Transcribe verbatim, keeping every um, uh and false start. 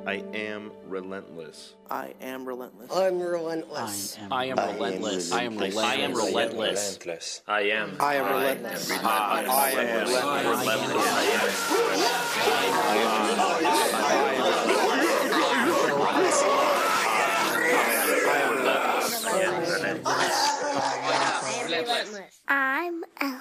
I am relentless. I am relentless. I'm relentless. I am relentless. I am relentless. I am relentless. I am. I am relentless. I am I'm relentless. I'm